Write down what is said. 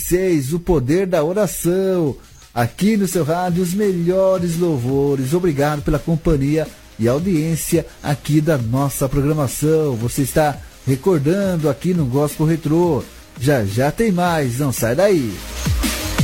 96, o poder da oração. Aqui no seu rádio, os melhores louvores. Obrigado pela companhia e audiência aqui da nossa programação. Você está recordando aqui no Gospel Retrô. Já já tem mais, não sai daí.